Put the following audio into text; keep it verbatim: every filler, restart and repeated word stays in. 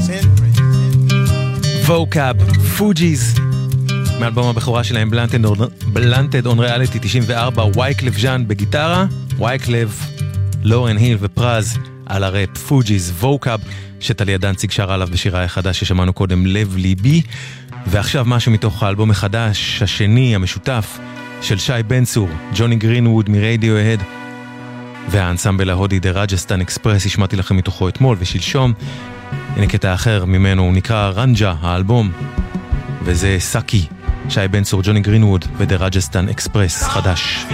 ווקאב, פוג'יז, מאלבום הבכורה שלהם בלנטד און ריאליטי תשעים וארבע, וייקלב ז'אן בגיטרה, וייקלב, לורן היל ופרז על הראפ, פוג'יז, ווקאב, שטליה דנציג שר עליו בשירה החדש ששמענו קודם, לב ליבי. ועכשיו משהו מתוך האלבום החדש, השני, המשותף, של שי בן צור, ג'וני גרינווד מרדיוהד, והאנסמבל ההודי דה רג'סטן אקספרס, השמעתי לכם מתוכו אתמול ושלשום. הנה קטע אחר ממנו, הוא נקרא רנג'ה, האלבום, וזה סאקי, שי בן צור, ג'וני גרינווד ודה רג'סטן אקספרס חדש.